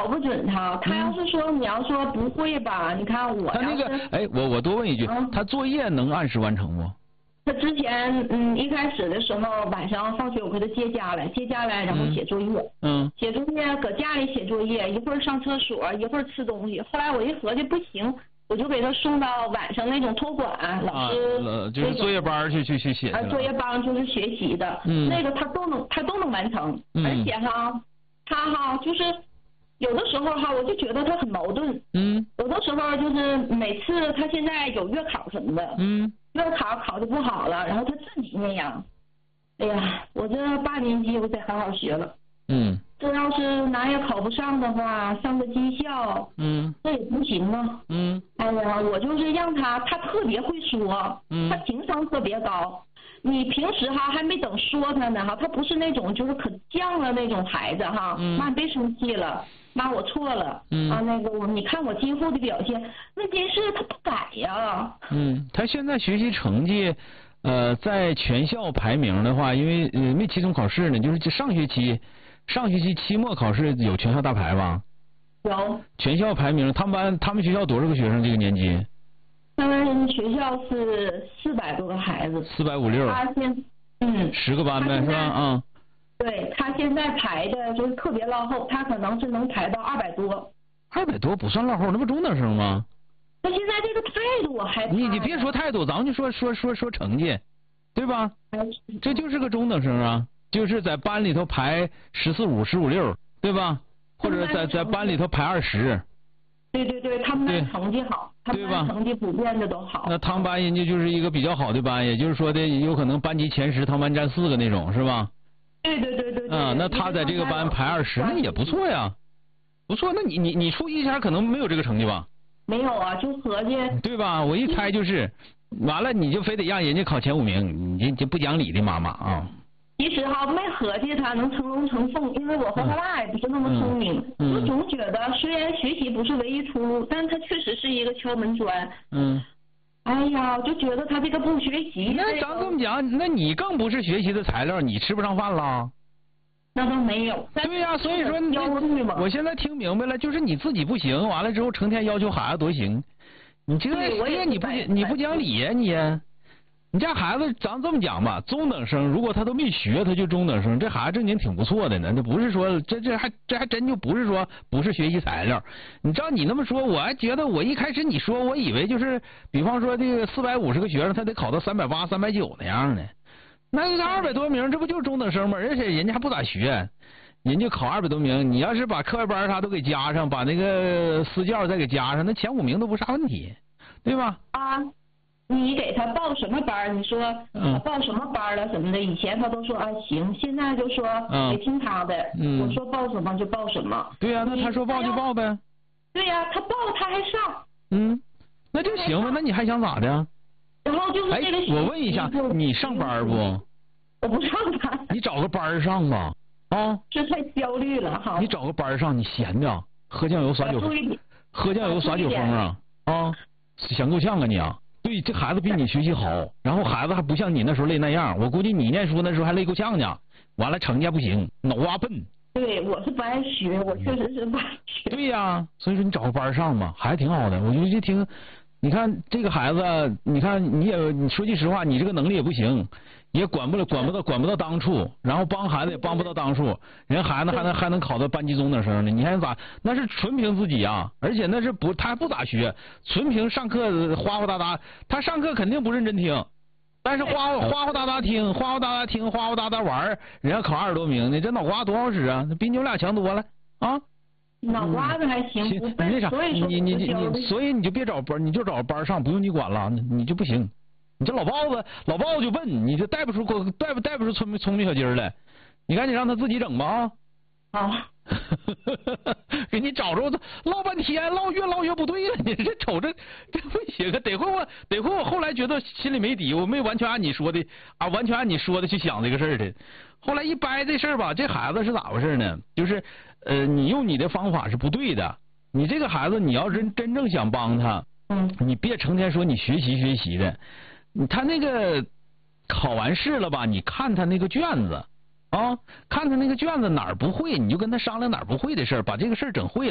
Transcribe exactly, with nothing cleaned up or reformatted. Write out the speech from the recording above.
找不准他。他要是说、嗯、你要说不会吧，你看我他那个，哎，我我多问一句，嗯、他作业能按时完成不？ 他之前嗯一开始的时候晚上放学我给他接家来，接家来然后写作业， 嗯， 写作业搁家里写作业，一会儿上厕所，一会儿吃东西。后来我一合计不行，我就给他送到晚上那种托管，老师、 啊、就是作业班去去去写。 啊，作业班就是学习的， 嗯， 那个他都能他都能完成， 嗯、 而且哈，他哈就是有的时候哈，我就觉得他很矛盾， 嗯， 有的时候就是每次他现在有月考什么的， 嗯。 月考考的不好了，然后他自己那样，哎呀，我这八年级我得好好学了。 嗯。 这要是哪也考不上的话，上个技校， 嗯， 这也不行啊。 嗯。 哎呀，我就是让他，他特别会说， 嗯， 他情商特别高。你平时哈还没等说他呢哈，他不是那种就是可犟了那种孩子哈。 嗯。 妈，你别生气了。妈，我错了。 嗯。 啊，那个我，你看我今后的表现，那真是他不改呀。 嗯，他现在学习成绩，呃，在全校排名的话，因为呃没期中考试呢，就是上学期，上学期期末考试有全校大排吧？ 有。 全校排名，他们班他们学校多少个学生？这个年级？ 他们学校是四百多个孩子。 四百五六。 他现嗯。 十个班呗，是吧？啊。 对，他现在排的就是特别落后，他可能是能排到二百多。 二百多不算落后，那不中等生吗？ 他现在这个态度我害怕。 你你别说态度，咱们就说说说说成绩，对吧？这就是个中等生啊，就是在班里头排十四五、十五六，对吧？或者在在班里头排二十。 对对对，他们班成绩好，他们班成绩普遍的都好。 那他们班人家就是一个比较好的班，也就是说的有可能班级前十，他们班占四个那种，是吧？ 对对对对对。 啊，那他在这个班排二十，那也不错呀，不错。那你你你初一前可能没有这个成绩吧？ 没有啊，就合计。 对吧？我一猜就是，完了你就非得让人家考前五名，你这这不讲理的妈妈啊！ 其实哈，没合计他能成龙成凤，因为我和他爸也不是那么聪明。 嗯。 我总觉得虽然学习不是唯一出路，但他确实是一个敲门砖。 嗯。 哎呀，我就觉得他这个不学习。 那咱这么讲，那你更不是学习的材料，你吃不上饭了。 那倒没有。 对呀、啊，所以说你我现在听明白了，就是你自己不行，完了之后成天要求孩子多行，你这这你不你不讲理呀、啊、你。你这孩子，咱这么讲吧，中等生如果他都没学，他就中等生，这孩子正经挺不错的呢。这不是说这这还这还真就不是说不是学习材料。你照你那么说，我还觉得我一开始你说，我以为就是比方说这个四百五十个学生，他得考到三百八、三百九那样的。那个二百多名，这不就是中等生吗？而且人家还不咋学，人家考二百多名，你要是把课外班啥都给加上，把那个私教再给加上，那前五名都不啥问题，对吧？ 啊。你给他报什么班？你说他报什么班了什么的？以前他都说啊行，现在就说得听他的。 嗯、 我说报什么就报什么。 对呀、啊，那他说报就报呗。 对呀、啊，他报他还上。 嗯，那就行了。那你还想咋的？ 然后就是这个。 哎，我问一下，你上班不？ 我不上班。 你找个班上吧。啊。 这太焦虑了哈。 你找个班上，你闲的，喝酱油耍酒疯，喝酱油耍酒疯啊啊！想够呛啊你啊！对，这孩子比你学习好，然后孩子还不像你那时候累那样。我估计你念书那时候还累够呛呢，完了成绩不行，脑瓜笨。 对，我是不爱学，我确实是不爱学。 对呀、啊，所以说你找个班上嘛，还挺好的。我就一听，你看这个孩子，你看你也，你说句实话，你这个能力也不行，也管不了，管不到，管不到当处，然后帮孩子也帮不到当处，人孩子还能还能考到班级中等生呢，你还咋？那是纯凭自己啊，而且那是不，他还不咋学，纯凭上课哗哗哒哒，他上课肯定不认真听，但是哗哗哗哒哒听，哗哗哒哒听，哗哗哒哒玩，人家考二十多名呢，这脑瓜多好使啊，那比你们俩强多了啊。 脑瓜子还行， 嗯、你那啥，你你你你，所以你就别找班，你就找班上，不用你管了，你就不行。你这老包子，老包子就笨，你这带不出带不带不出聪明聪明小鸡儿来，你赶紧让他自己整吧啊！ 好， 给你找着唠半天，唠越唠越不对了。你这瞅着这不行啊！得亏我得亏我后来觉得心里没底，我没完全按你说的啊，完全按你说的去想这个事儿的。后来一掰这事儿吧，这孩子是咋回事呢？就是呃，你用你的方法是不对的。你这个孩子，你要真真正想帮他， 嗯， 你别成天说你学习学习的。他那个考完试了吧？你看他那个卷子啊，看他那个卷子哪儿不会，你就跟他商量哪儿不会的事儿，把这个事儿整会了。